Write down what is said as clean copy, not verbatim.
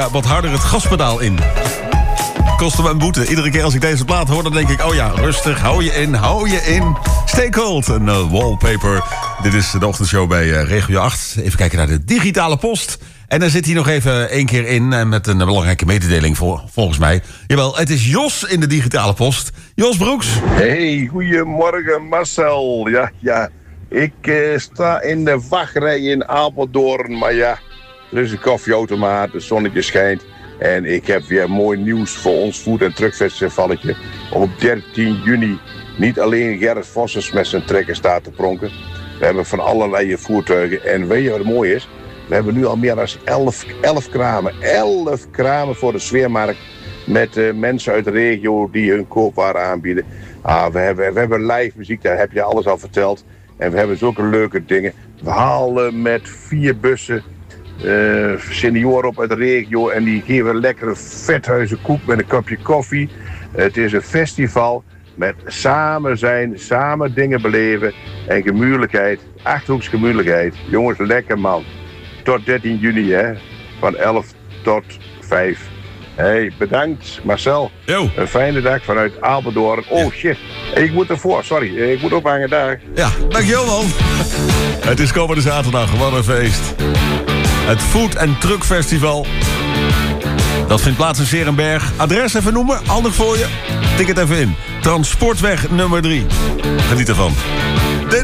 wat harder het gaspedaal in. Kostte me een boete. Iedere keer als ik deze plaat hoor, dan denk ik... oh ja, rustig, hou je in. Stay cold. Een wallpaper. Dit is de ochtendshow bij Regio 8. Even kijken naar de digitale post. En dan zit hij nog even 1 keer in... met een belangrijke mededeling volgens mij. Jawel, het is Jos in de digitale post. Jos Broeks. Hey, goedemorgen Marcel. Ja. Ik sta in de wachtrij in Apeldoorn. Maar ja, er is een koffieautomaat, het zonnetje schijnt. En ik heb weer mooi nieuws voor ons Food en Truck Festivalletje. Op 13 juni niet alleen Gerrit Vossers met zijn trekker staat te pronken. We hebben van allerlei voertuigen. En weet je wat mooi is? We hebben nu al meer dan 11 kramen. 11 kramen voor de sfeermarkt. Met mensen uit de regio die hun koopwaren aanbieden. We hebben live muziek, daar heb je alles al verteld. En we hebben zulke leuke dingen. We halen met 4 bussen senioren op uit de regio. En die geven lekkere vethuizen koek met een kopje koffie. Het is een festival met samen zijn, samen dingen beleven. En gemoedelijkheid, Achterhoeks gemoedelijkheid. Jongens, lekker man. Tot 13 juni, hè. Van 11 tot 5. Hey, bedankt Marcel. Yo. Een fijne dag vanuit Apeldoorn. Oh shit, ik moet ervoor, sorry. Ik moet ophangen, daar. Ja, dankjewel man. Het is komende zaterdag, wat een feest. Het Food en Truck Festival. Dat vindt plaats in 's Heerenberg. Adres even noemen, handig voor je. Ticket even in. Transportweg nummer 3. Geniet ervan.